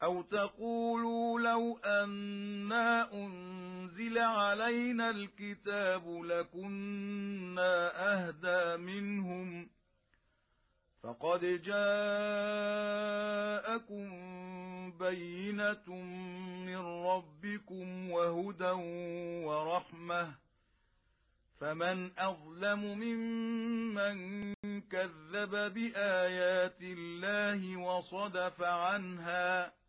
أو تقولوا لو أنا أنزل علينا الكتاب لكنا أهدى منهم فقد جاءكم بينة من ربكم وهدى ورحمة فمن أظلم ممن كذب بآيات الله وصدف عنها